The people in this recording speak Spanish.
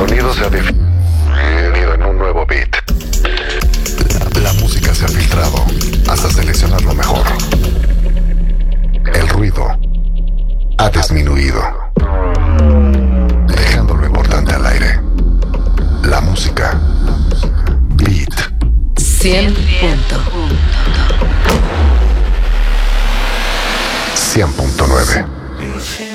sonido se ha definido en un nuevo beat. La música se ha filtrado hasta seleccionar lo mejor. El ruido ha disminuido, dejando lo importante al aire. La música. Beat. 100 punto. 100.9.